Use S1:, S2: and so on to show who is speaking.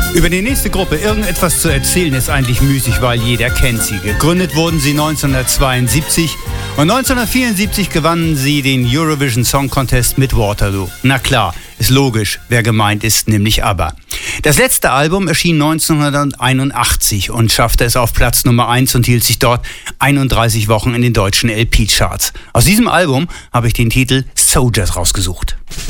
S1: Über die nächste Gruppe irgendetwas zu erzählen ist eigentlich müßig, weil jeder kennt sie. Gegründet wurden sie 1972 und 1974 gewannen sie den Eurovision Song Contest mit Waterloo. Na klar, ist logisch, wer gemeint ist, nämlich ABBA. Das letzte Album erschien 1981 und schaffte es auf Platz Nummer 1 und hielt sich dort 31 Wochen in den deutschen LP-Charts. Aus diesem Album habe ich den Titel Soldiers rausgesucht.